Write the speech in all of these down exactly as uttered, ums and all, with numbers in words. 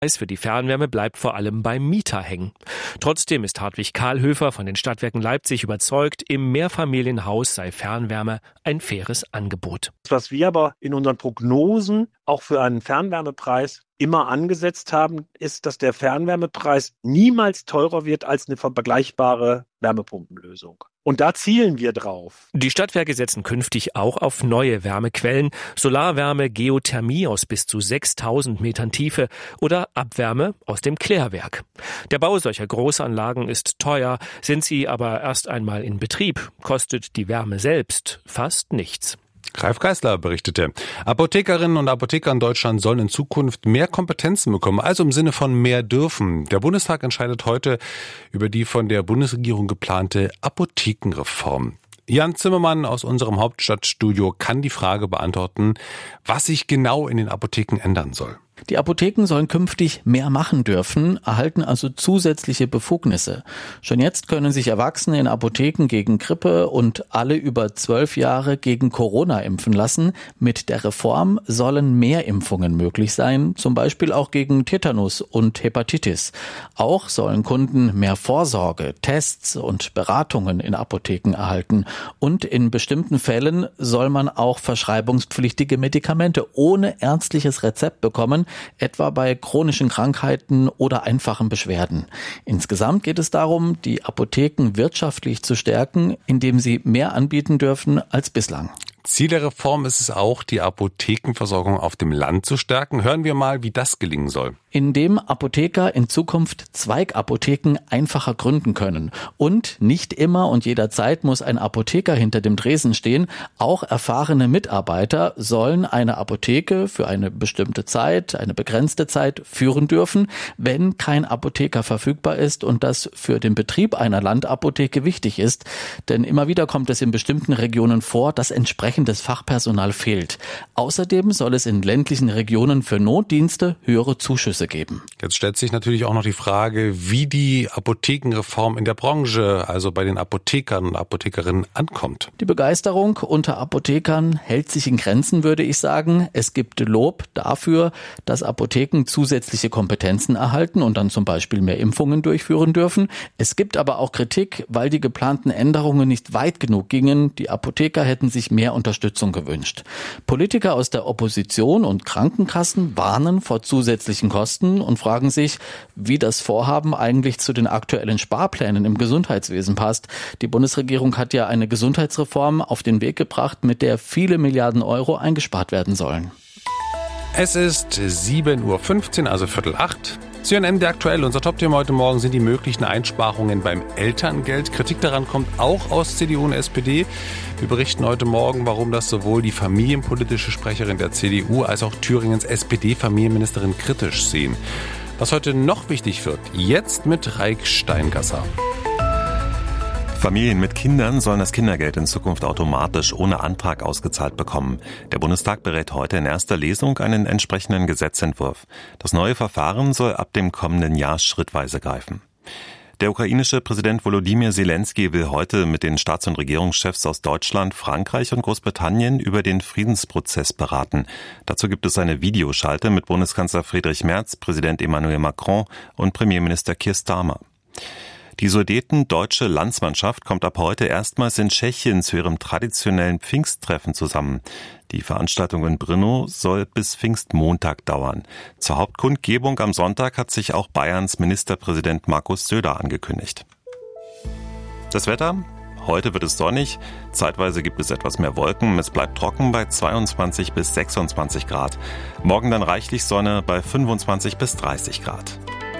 für die Fernwärme bleibt vor allem beim Mieter hängen. Trotzdem ist Hartwig Kahlhöfer von den Stadtwerken Leipzig überzeugt, im Mehrfamilienhaus sei Fernwärme ein faires Angebot. Was wir aber in unseren Prognosen auch für einen Fernwärmepreis immer angesetzt haben, ist, dass der Fernwärmepreis niemals teurer wird als eine vergleichbare Wärmepumpenlösung. Und da zielen wir drauf. Die Stadtwerke setzen künftig auch auf neue Wärmequellen, Solarwärme, Geothermie aus bis zu sechstausend Metern Tiefe oder Abwärme aus dem Klärwerk. Der Bau solcher Großanlagen ist teuer, sind sie aber erst einmal in Betrieb, kostet die Wärme selbst fast nichts. Ralf Geisler berichtete, Apothekerinnen und Apotheker in Deutschland sollen in Zukunft mehr Kompetenzen bekommen, also im Sinne von mehr dürfen. Der Bundestag entscheidet heute über die von der Bundesregierung geplante Apothekenreform. Jan Zimmermann aus unserem Hauptstadtstudio kann die Frage beantworten, was sich genau in den Apotheken ändern soll. Die Apotheken sollen künftig mehr machen dürfen, erhalten also zusätzliche Befugnisse. Schon jetzt können sich Erwachsene in Apotheken gegen Grippe und alle über zwölf Jahre gegen Corona impfen lassen. Mit der Reform sollen mehr Impfungen möglich sein, zum Beispiel auch gegen Tetanus und Hepatitis. Auch sollen Kunden mehr Vorsorge, Tests und Beratungen in Apotheken erhalten. Und in bestimmten Fällen soll man auch verschreibungspflichtige Medikamente ohne ärztliches Rezept bekommen, etwa bei chronischen Krankheiten oder einfachen Beschwerden. Insgesamt geht es darum, die Apotheken wirtschaftlich zu stärken, indem sie mehr anbieten dürfen als bislang. Ziel der Reform ist es auch, die Apothekenversorgung auf dem Land zu stärken. Hören wir mal, wie das gelingen soll. Indem Apotheker in Zukunft Zweigapotheken einfacher gründen können. Und nicht immer und jederzeit muss ein Apotheker hinter dem Tresen stehen. Auch erfahrene Mitarbeiter sollen eine Apotheke für eine bestimmte Zeit, eine begrenzte Zeit führen dürfen, wenn kein Apotheker verfügbar ist und das für den Betrieb einer Landapotheke wichtig ist. Denn immer wieder kommt es in bestimmten Regionen vor, dass entsprechendes Fachpersonal fehlt. Außerdem soll es in ländlichen Regionen für Notdienste höhere Zuschüsse geben. Jetzt stellt sich natürlich auch noch die Frage, wie die Apothekenreform in der Branche, also bei den Apothekern und Apothekerinnen, ankommt. Die Begeisterung unter Apothekern hält sich in Grenzen, würde ich sagen. Es gibt Lob dafür, dass Apotheken zusätzliche Kompetenzen erhalten und dann zum Beispiel mehr Impfungen durchführen dürfen. Es gibt aber auch Kritik, weil die geplanten Änderungen nicht weit genug gingen. Die Apotheker hätten sich mehr Unterstützung gewünscht. Politiker aus der Opposition und Krankenkassen warnen vor zusätzlichen Kosten und fragen sich, wie das Vorhaben eigentlich zu den aktuellen Sparplänen im Gesundheitswesen passt. Die Bundesregierung hat ja eine Gesundheitsreform auf den Weg gebracht, mit der viele Milliarden Euro eingespart werden sollen. Es ist sieben Uhr fünfzehn, also Viertel acht. C N N der aktuell. Unser Top-Thema heute Morgen sind die möglichen Einsparungen beim Elterngeld. Kritik daran kommt auch aus C D U und S P D. Wir berichten heute Morgen, warum das sowohl die familienpolitische Sprecherin der C D U als auch Thüringens S P D-Familienministerin kritisch sehen. Was heute noch wichtig wird, jetzt mit Raik Steingasser. Familien mit Kindern sollen das Kindergeld in Zukunft automatisch ohne Antrag ausgezahlt bekommen. Der Bundestag berät heute in erster Lesung einen entsprechenden Gesetzentwurf. Das neue Verfahren soll ab dem kommenden Jahr schrittweise greifen. Der ukrainische Präsident Volodymyr Zelensky will heute mit den Staats- und Regierungschefs aus Deutschland, Frankreich und Großbritannien über den Friedensprozess beraten. Dazu gibt es eine Videoschalte mit Bundeskanzler Friedrich Merz, Präsident Emmanuel Macron und Premierminister Keir Starmer. Die Sudeten-deutsche Landsmannschaft kommt ab heute erstmals in Tschechien zu ihrem traditionellen Pfingsttreffen zusammen. Die Veranstaltung in Brno soll bis Pfingstmontag dauern. Zur Hauptkundgebung am Sonntag hat sich auch Bayerns Ministerpräsident Markus Söder angekündigt. Das Wetter? Heute wird es sonnig, zeitweise gibt es etwas mehr Wolken, es bleibt trocken bei zweiundzwanzig bis sechsundzwanzig Grad. Morgen dann reichlich Sonne bei fünfundzwanzig bis dreißig Grad.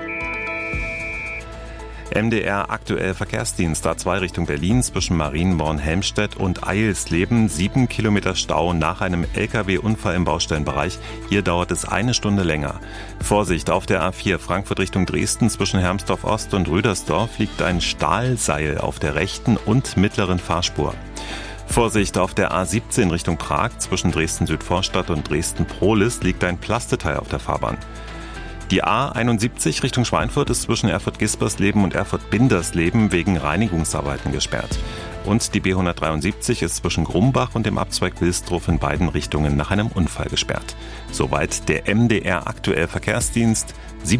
M D R aktuell Verkehrsdienst A zwei Richtung Berlin zwischen Marienborn-Helmstedt und Eilsleben. Sieben Kilometer Stau nach einem L K W-Unfall im Baustellenbereich. Hier dauert es eine Stunde länger. Vorsicht, auf der A vier Frankfurt Richtung Dresden zwischen Hermsdorf Ost und Rüdersdorf liegt ein Stahlseil auf der rechten und mittleren Fahrspur. Vorsicht, auf der A siebzehn Richtung Prag zwischen Dresden-Südvorstadt und Dresden-Prohlis liegt ein Plasteteil auf der Fahrbahn. Die A einundsiebzig Richtung Schweinfurt ist zwischen Erfurt-Gispersleben und Erfurt-Bindersleben wegen Reinigungsarbeiten gesperrt. Und die B hundertdreiundsiebzig ist zwischen Grumbach und dem Abzweig Wilsdruf in beiden Richtungen nach einem Unfall gesperrt. Soweit der M D R aktuell Verkehrsdienst. sieben